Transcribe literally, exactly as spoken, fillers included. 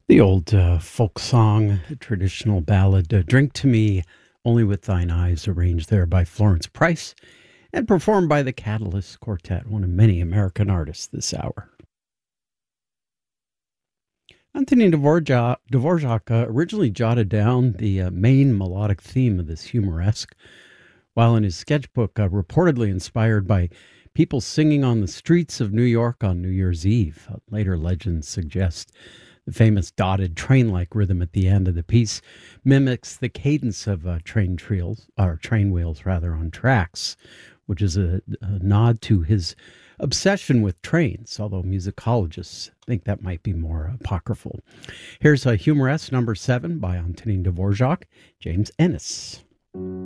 The old uh, folk song, traditional ballad, uh, Drink to Me, Only with Thine Eyes, arranged there by Florence Price and performed by the Catalyst Quartet, one of many American artists this hour. Antonin Dvorak, Dvorak uh, originally jotted down the uh, main melodic theme of this humoresque, while in his sketchbook, uh, reportedly inspired by people singing on the streets of New York on New Year's Eve. Uh, later legends suggest the famous dotted train-like rhythm at the end of the piece mimics the cadence of uh, train trails, or train wheels rather, on tracks, which is a, a nod to his obsession with trains, although musicologists think that might be more apocryphal. Here's a Humoresque number seven by Antonin Dvorak, James Ennis.